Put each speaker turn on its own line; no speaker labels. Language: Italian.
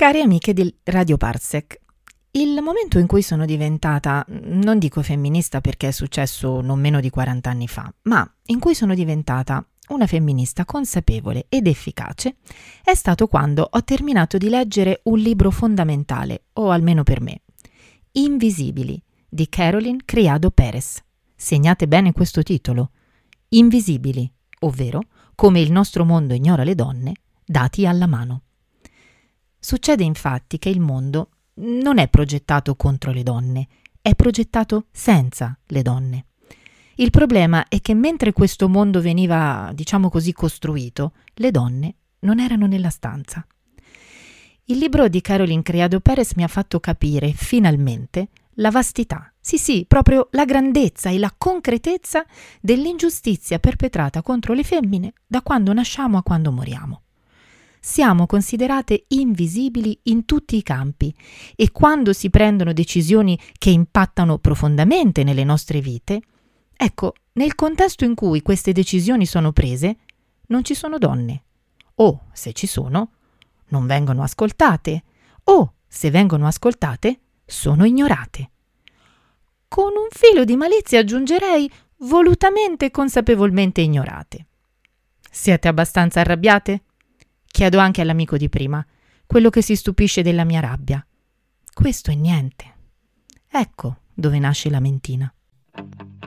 Care amiche di Radio Parsec, il momento in cui sono diventata, non dico femminista perché è successo non meno di 40 anni fa, ma in cui sono diventata una femminista consapevole ed efficace, è stato quando ho terminato di leggere un libro fondamentale, o almeno per me, Invisibili, di Caroline Criado Perez. Segnate bene questo titolo, Invisibili, ovvero come il nostro mondo ignora le donne, dati alla mano. Succede infatti che il mondo non è progettato contro le donne, è progettato senza le donne. Il problema è che mentre questo mondo veniva, diciamo così, costruito, le donne non erano nella stanza. Il libro di Caroline Criado Perez mi ha fatto capire, finalmente, la vastità, sì, proprio la grandezza e la concretezza dell'ingiustizia perpetrata contro le femmine da quando nasciamo a quando moriamo. Siamo considerate invisibili in tutti i campi e quando si prendono decisioni che impattano profondamente nelle nostre vite, ecco, nel contesto in cui queste decisioni sono prese, non ci sono donne. O, se ci sono, non vengono ascoltate. O, se vengono ascoltate, sono ignorate. Con un filo di malizia aggiungerei volutamente e consapevolmente ignorate. Siete abbastanza arrabbiate? Chiedo anche all'amico di prima, quello che si stupisce della mia rabbia. Questo è niente. Ecco dove nasce la mentina.